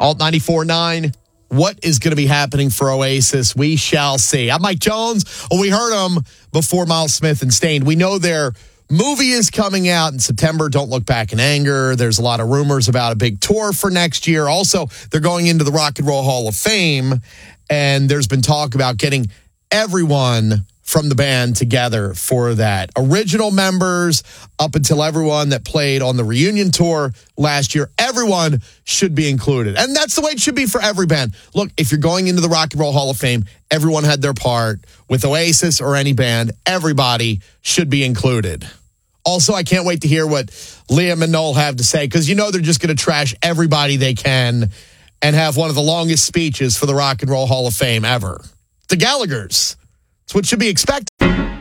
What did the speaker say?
Alt 94.9. What is going to be happening for Oasis? We shall see. I'm Mike Jones. We heard him before Miles Smith and Staind. We know their movie is coming out in September. Don't Look Back in Anger. There's a lot of rumors about a big tour for next year. Also, they're going into the Rock and Roll Hall of Fame, and there's been talk about getting everyone from the band together for that. Original members up until everyone that played on the reunion tour last year. Everyone should be included. And that's the way it should be for every band. Look, if you're going into the Rock and Roll Hall of Fame, everyone had their part. With Oasis or any band, everybody should be included. Also, I can't wait to hear what Liam and Noel have to say, because you know they're just going to trash everybody they can and have one of the longest speeches for the Rock and Roll Hall of Fame ever. The Gallaghers. It's what should be expected.